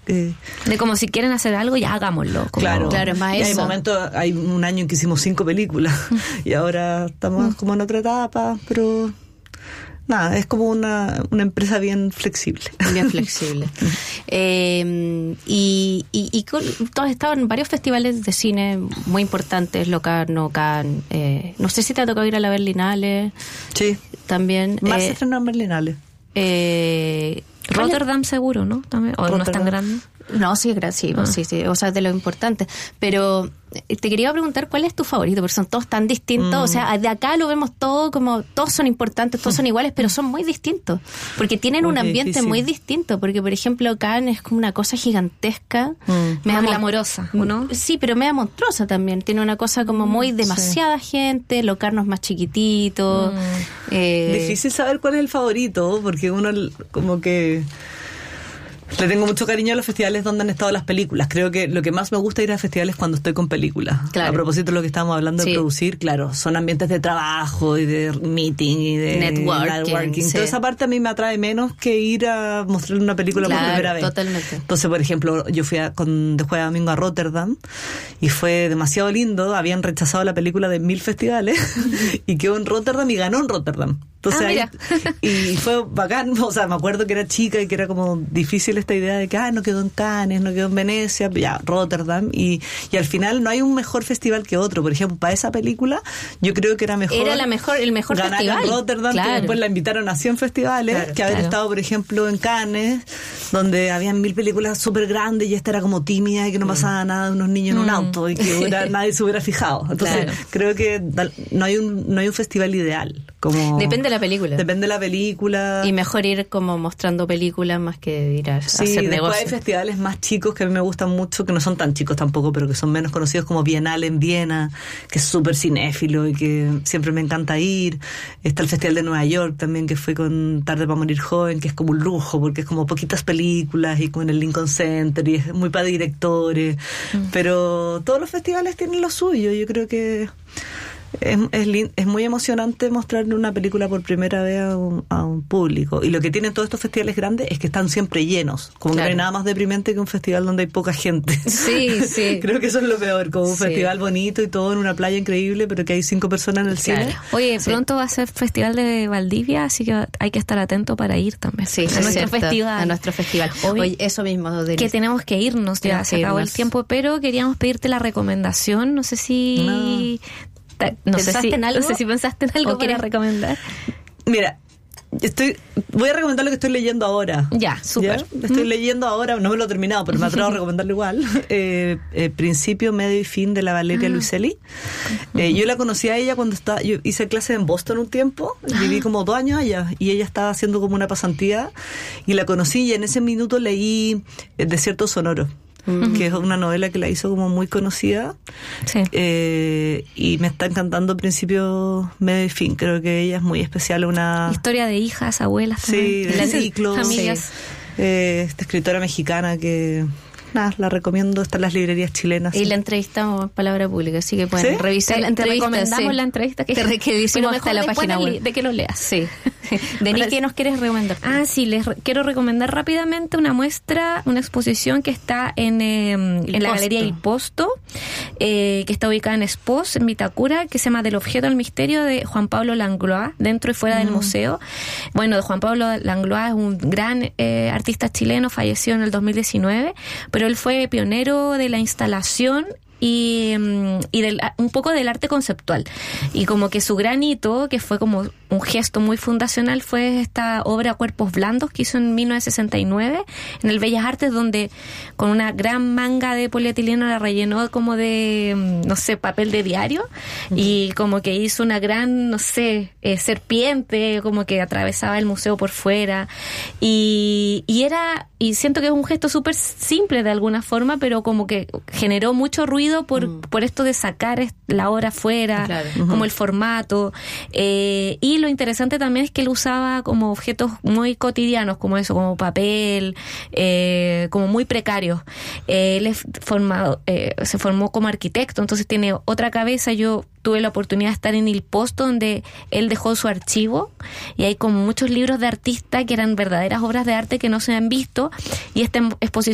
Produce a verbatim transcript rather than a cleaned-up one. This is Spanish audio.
Eh, de como si quieren hacer algo, ya hagámoslo. Como, claro, claro, es más y eso. hay momentos, hay un año en que hicimos cinco películas y ahora estamos como en otra etapa, pero nada, es como una, una empresa bien flexible. Bien flexible. eh, y, y, y con, tú has estado en varios festivales de cine muy importantes, Locarno, Cannes. Eh, no sé si te ha tocado ir a la Berlinale. Sí. También. Más eh, se estrenó en Berlinale. Eh, Rotterdam seguro, ¿no? También, o Rotterdam. no es tan grande. No, sí, gra- sí, Ah. sí, sí, o sea, de lo importante. Pero eh, te quería preguntar cuál es tu favorito, porque son todos tan distintos. Mm. O sea, de acá lo vemos todo como todos son importantes, todos son iguales, pero son muy distintos. Porque tienen Uy, un qué ambiente difícil. muy distinto. Porque, por ejemplo, Cannes es como una cosa gigantesca. Mm. media Más mon- glamorosa, ¿o no? Sí, pero media monstruosa también. Tiene una cosa como muy demasiada gente, Locarno es más chiquitito. Mm. eh, Difícil saber cuál es el favorito, porque uno como que le tengo mucho cariño a los festivales donde han estado las películas. Creo que lo que más me gusta ir a festivales cuando estoy con películas. Claro. A propósito de lo que estábamos hablando Sí. de producir, claro, son ambientes de trabajo y de meeting y de Networking, sí. Toda esa parte a mí me atrae menos que ir a mostrarle una película Claro, por primera vez. totalmente. Entonces, por ejemplo, yo fui a, con, de jueves a domingo a Rotterdam y fue demasiado lindo. Habían rechazado la película de mil festivales y quedó en Rotterdam y ganó en Rotterdam. Entonces, Ah, ahí- mira. y fue bacán, o sea, me acuerdo que era chica y que era como difícil esta idea de que, ah, no quedó en Cannes, no quedó en Venecia, ya, Rotterdam, y, y al final no hay un mejor festival que otro. Por ejemplo, para esa película, yo creo que era mejor. Era la mejor, el mejor ganar festival. en Rotterdam, Claro. que después la invitaron a cien festivales, Claro, que haber claro. estado, por ejemplo, en Cannes, donde habían mil películas súper grandes y esta era como tímida y que no pasaba nada de unos niños en un auto y que hubiera- nadie se hubiera fijado. Entonces, Claro. creo que da- no hay un no hay un festival ideal. Como Depende de la película. Depende de la película. Y mejor ir como mostrando películas más que ir a, a Sí, hacer después negocios. hay festivales más chicos que a mí me gustan mucho, que no son tan chicos tampoco, pero que son menos conocidos, como Bienal en Viena, que es súper cinéfilo y que siempre me encanta ir. Está el Festival de Nueva York también, que fue con Tarde para Morir Joven, que es como un lujo, porque es como poquitas películas y con el Lincoln Center y es muy para directores. Pero todos los festivales tienen lo suyo. Yo creo que es, es, lin- es muy emocionante mostrarle una película por primera vez a un, a un público. Y lo que tienen todos estos festivales grandes es que están siempre llenos. Como Claro. que no hay nada más deprimente que un festival donde hay poca gente. Sí, sí. Creo que eso es lo peor, como un Sí. festival bonito y todo en una playa increíble, pero que hay cinco personas en el Claro. cine. Oye, Sí. pronto va a ser Festival de Valdivia, así que hay que estar atento para ir también. Sí, a es nuestro cierto, festival. a nuestro festival. Hoy- Oye, eso mismo, Denise. Que tenemos que irnos, ya Tenemos se que acabó irnos. el tiempo, pero queríamos pedirte la recomendación. No sé si. ta- No sé ¿Pensaste si, en algo? no sé si pensaste en algo ¿O para quieres- recomendar. Mira, estoy voy a recomendar lo que estoy leyendo ahora. Ya, súper. ¿Ya? Estoy leyendo ahora, no me lo he terminado, pero me atrevo a recomendarlo igual. Eh, eh, Principio, Medio y Fin de la Valeria Luiselli. Eh, yo la conocí a ella cuando estaba, yo hice clases en Boston un tiempo, viví como dos años allá y ella estaba haciendo como una pasantía y la conocí y en ese minuto leí eh, Desierto Sonoro. Que es una novela que la hizo como muy conocida. Sí. Eh, y me está encantando Principio, Medio y Fin. Creo que ella es muy especial, una... Historia de hijas, abuelas. Sí, también. de Las ciclos. familias. Eh, esta escritora mexicana que, nada, la recomiendo, está en las librerías chilenas. Y la entrevistamos en Palabra Pública, así que pueden ¿Sí? revisar Te, la te entrevista. recomendamos sí. la entrevista que, Te re- que hicimos pero hasta mejor la después página de, web. de que lo leas. Sí. Denis, ¿qué nos quieres recomendar? Ah, sí, les re- quiero recomendar rápidamente una muestra, una exposición que está en, eh, en la Posto. Galería Il Posto, eh, que está ubicada en Espos, en Vitacura, que se llama Del objeto al misterio de Juan Pablo Langlois, dentro y fuera del museo. Bueno, de Juan Pablo Langlois es un gran eh, artista chileno, falleció en el dos mil diecinueve, pero él fue pionero de la instalación y, y del, un poco del arte conceptual. Y como que su gran hito, que fue como un gesto muy fundacional, fue esta obra Cuerpos Blandos que hizo en mil novecientos sesenta y nueve en el Bellas Artes, donde con una gran manga de polietileno la rellenó como de, no sé, papel de diario, y como que hizo una gran, no sé, eh, serpiente, como que atravesaba el museo por fuera, y, y era, y siento que es un gesto súper simple de alguna forma, pero como que generó mucho ruido por, mm. por esto de sacar la obra afuera, Claro. como Ujú. el formato, eh, y lo interesante también es que él usaba como objetos muy cotidianos, como eso, como papel, eh, como muy precarios. Eh, él es formado, eh, se formó como arquitecto, entonces tiene otra cabeza. Yo tuve la oportunidad de estar en Il Posto, donde él dejó su archivo, y hay como muchos libros de artista que eran verdaderas obras de arte que no se han visto, y esta exposición